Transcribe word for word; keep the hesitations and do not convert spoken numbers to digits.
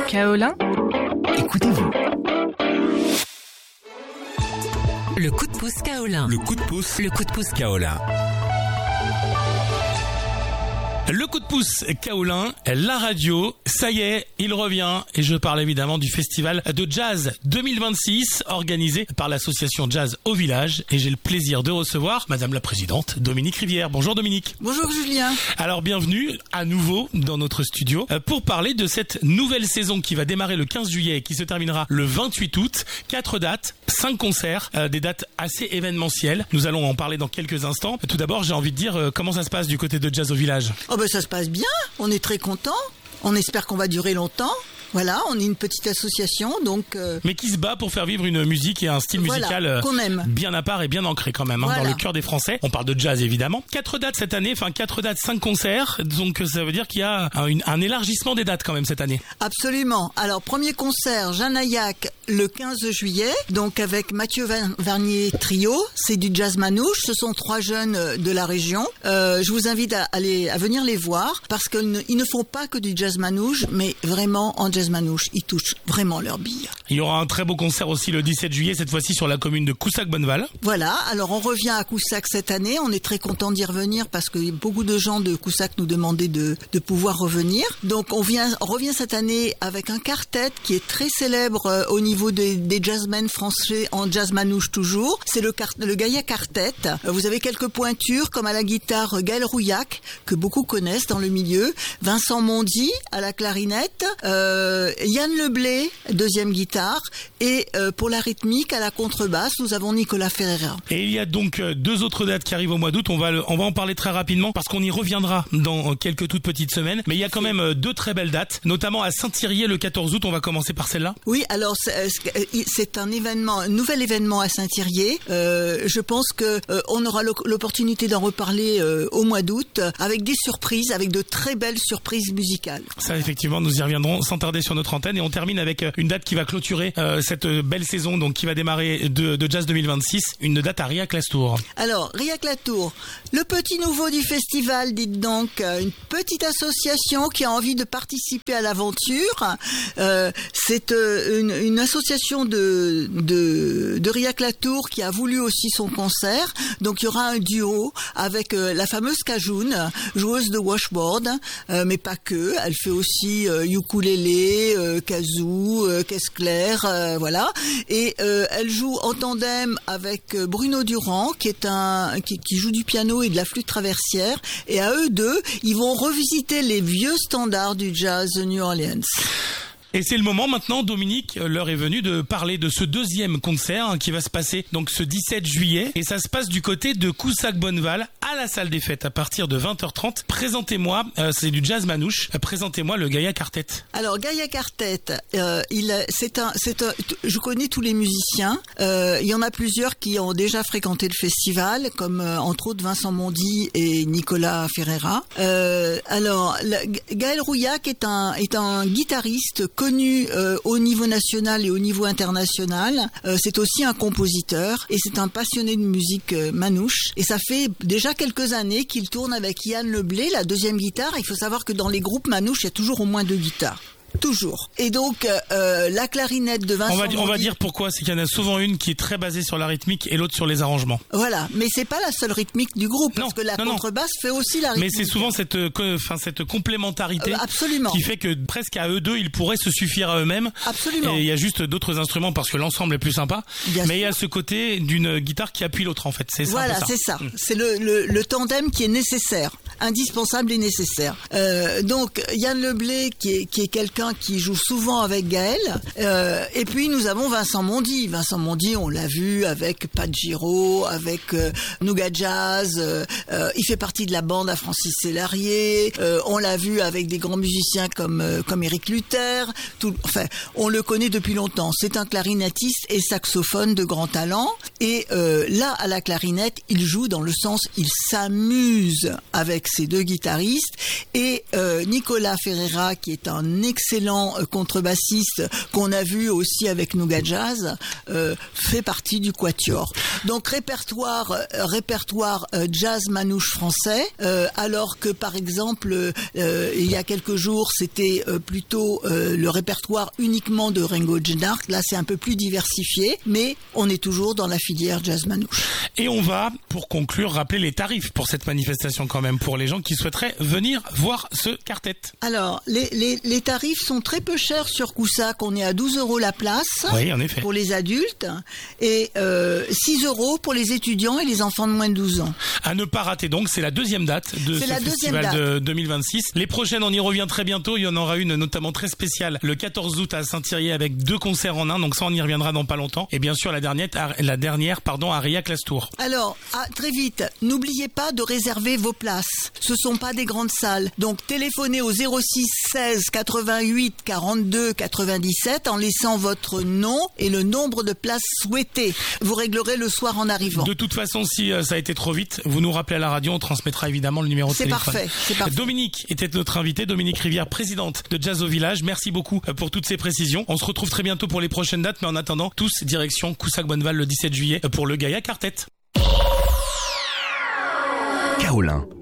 Kaolin, écoutez-vous. Le coup de pouce Kaolin. Le coup de pouce. Le coup de pouce Kaolin. Le coup de pouce Kaolin, la radio, ça y est, il revient. Et je parle évidemment du festival de jazz deux mille vingt-six, organisé par l'association Jazz au Village. Et j'ai le plaisir de recevoir Madame la Présidente, Dominique Rivière. Bonjour Dominique. Bonjour Julien. Alors bienvenue à nouveau dans notre studio pour parler de cette nouvelle saison qui va démarrer le quinze juillet et qui se terminera le vingt-huit août. Quatre dates, cinq concerts, euh, des dates assez événementielles. Nous allons en parler dans quelques instants. Tout d'abord, j'ai envie de dire euh, comment ça se passe du côté de Jazz au Village. Oh ben ça se passe bien, on est très contents, on espère qu'on va durer longtemps. Voilà, on est une petite association, donc... Euh... Mais qui se bat pour faire vivre une musique et un style voilà, musical euh, qu'on aime. Bien à part et bien ancré quand même, hein, voilà. Dans le cœur des Français. On parle de jazz évidemment. Quatre dates cette année, enfin quatre dates, cinq concerts. Donc ça veut dire qu'il y a un, un élargissement des dates quand même cette année. Absolument. Alors premier concert, Janaillac, le quinze juillet, donc avec Mathieu Vernier Trio. C'est du jazz manouche, ce sont trois jeunes de la région. Euh, je vous invite à, aller, à venir les voir parce qu'ils ne, ils ne font pas que du jazz manouche, mais vraiment en jazz manouche, ils touchent vraiment leur bille. Il y aura un très beau concert aussi le dix-sept juillet, cette fois-ci sur la commune de Coussac-Bonneval. Voilà, alors on revient à Coussac cette année, on est très content d'y revenir parce que beaucoup de gens de Coussac nous demandaient de, de pouvoir revenir. Donc on, vient, on revient cette année avec un quartet qui est très célèbre euh, au niveau des, des jazzmen français en jazz manouche toujours. C'est le, le Gaïa Quartet. Euh, vous avez quelques pointures comme à la guitare Gaël Rouillac, que beaucoup connaissent dans le milieu, Vincent Mondy à la clarinette, euh, Euh, Yann Leblé, deuxième guitare, et euh, pour la rythmique à la contrebasse, nous avons Nicolas Ferreira. Et il y a donc euh, deux autres dates qui arrivent au mois d'août. On va le, on va en parler très rapidement parce qu'on y reviendra dans euh, quelques toutes petites semaines. Mais il y a quand même euh, deux très belles dates, notamment à Saint-Thirier le quatorze août. On va commencer par celle-là. Oui, alors c'est, c'est un événement, un nouvel événement à Saint-Thirier. Euh, je pense que euh, on aura l'opportunité d'en reparler euh, au mois d'août avec des surprises, avec de très belles surprises musicales. Ça, effectivement, nous y reviendrons sans tarder sur notre antenne et on termine avec une date qui va clôturer euh, cette belle saison, donc qui va démarrer de, de Jazz deux mille vingt-six, une date à Riac-Lastour. Alors Riac-Lastour, le petit nouveau du festival, dites donc, une petite association qui a envie de participer à l'aventure. Euh, c'est euh, une, une association de, de, de Riac-Lastour qui a voulu aussi son concert, donc il y aura un duo avec euh, la fameuse Cajoun, joueuse de washboard, euh, mais pas que, elle fait aussi euh, ukulélé, Euh, kazoo, euh, caisse claire, euh, voilà. Et euh, elle joue en tandem avec euh, Bruno Durand, qui est un qui, qui joue du piano et de la flûte traversière. Et à eux deux, ils vont revisiter les vieux standards du jazz de New Orleans. Et c'est le moment maintenant, Dominique, l'heure est venue de parler de ce deuxième concert hein, qui va se passer donc ce dix-sept juillet. Et ça se passe du côté de Coussac-Bonneval à la salle des fêtes à partir de vingt heures trente. Présentez-moi, euh, c'est du jazz manouche, euh, présentez-moi le Gaïa Quartet. Alors Gaïa Quartet, euh, il, c'est un, c'est un, je connais tous les musiciens. Euh, il y en a plusieurs qui ont déjà fréquenté le festival, comme euh, entre autres Vincent Mondy et Nicolas Ferreira. Euh, alors le, Gaël Rouillac est un, est un guitariste connu euh, au niveau national et au niveau international. Euh, c'est aussi un compositeur et c'est un passionné de musique euh, manouche. Et ça fait déjà quelques années qu'il tourne avec Yann Leblé, la deuxième guitare. Il faut savoir que dans les groupes manouches, il y a toujours au moins deux guitares. Toujours. Et donc euh, la clarinette de Vincent. On va, Mondy, on va dire pourquoi, c'est qu'il y en a souvent une qui est très basée sur la rythmique et l'autre sur les arrangements. Voilà, mais c'est pas la seule rythmique du groupe, non, parce que la non, contrebasse non. fait aussi la rythmique. Mais c'est souvent cette, enfin cette complémentarité, euh, absolument, qui fait que presque à eux deux, ils pourraient se suffire à eux-mêmes. Absolument. Et il y a juste d'autres instruments parce que l'ensemble est plus sympa. Bien mais sûr. il y a ce côté d'une guitare qui appuie l'autre en fait. C'est voilà, ça. c'est ça. Mmh. C'est le, le, le tandem qui est nécessaire, indispensable et nécessaire. Euh, donc Yann Leblé, qui est, qui est quelqu'un qui joue souvent avec Gaël, euh, et puis nous avons Vincent Mondy. Vincent Mondy, on l'a vu avec Pat Giraud, avec euh, Nougat Jazz, euh, euh, il fait partie de la bande à Francis Célarier, euh, on l'a vu avec des grands musiciens comme euh, comme Éric Luther, tout, enfin, on le connaît depuis longtemps. C'est un clarinettiste et saxophone de grand talent, et euh, là, à la clarinette, il joue dans le sens, il s'amuse avec ses deux guitaristes, et euh, Nicolas Ferreira, qui est un excellent euh, contrebassiste qu'on a vu aussi avec Nougat Jazz, euh, fait partie du quatuor. Donc répertoire euh, répertoire euh, jazz manouche français, euh, alors que par exemple euh, il y a quelques jours c'était euh, plutôt euh, le répertoire uniquement de Ringo Gennard. Là c'est un peu plus diversifié, mais on est toujours dans la filière jazz manouche. Et on va, pour conclure, rappeler les tarifs pour cette manifestation quand même, pour les gens qui souhaiteraient venir voir ce quartet. Alors, les, les, les tarifs sont très peu chers sur Coussac. On est à douze euros la place. Oui, en effet. Pour les adultes et euh, six euros pour les étudiants et les enfants de moins de douze ans. À ne pas rater donc, c'est la deuxième date de c'est ce la festival date. de deux mille vingt-six. Les prochaines, on y revient très bientôt. Il y en aura une notamment très spéciale le quatorze août à Saint-Thierry avec deux concerts en un. Donc ça, on y reviendra dans pas longtemps. Et bien sûr, la dernière, la dernière pardon, à Riac-Lastour. Alors, ah, très vite, n'oubliez pas de réserver vos places. Ce sont pas des grandes salles. Donc, téléphonez au zéro six seize quatre-vingt-huit quarante-deux quatre-vingt-dix-sept en laissant votre nom et le nombre de places souhaitées. Vous réglerez le soir en arrivant. De toute façon, si euh, ça a été trop vite, vous nous rappelez à la radio, on transmettra évidemment le numéro de c'est téléphone. Parfait, c'est parfait. Dominique était notre invitée, Dominique Rivière, présidente de Jazz au Village. Merci beaucoup pour toutes ces précisions. On se retrouve très bientôt pour les prochaines dates, mais en attendant, tous direction Coussac-Bonneval le dix-sept juillet pour le Gaïa Quartet. Kaolin.